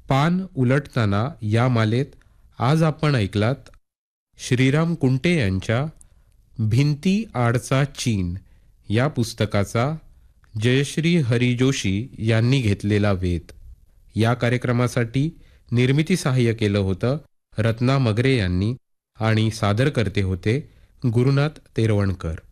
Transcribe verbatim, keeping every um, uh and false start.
पान उलटताना या मालेत आज आपण ऐकलात श्रीराम कुंटे यांच्या भिंती आडचा चीन या पुस्तकाचा जयश्री हरी जोशी यांनी घेतलेला वेध. या कार्यक्रमासाठी निर्मिती सहाय्य केलं होतं रत्ना मगरे यांनी आणि सादर करते होते गुरुनाथ तेरवणकर.